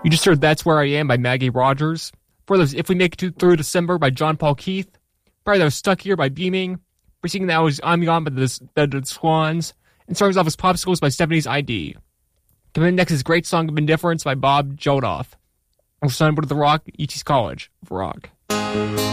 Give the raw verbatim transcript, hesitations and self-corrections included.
You just heard That's Where I Am by Maggie Rogers. For those If We Make It to, Through December by John Paul Keith. Prior that was Stuck Here by Beaming. Preceding that was I'm Gone by the, the, the Swans. And starting off was Popsicles by Stephanie's I D. Coming in next is Great Song of Indifference by Bob Geldof. I'm signed to the Rock, E T's College of Rock.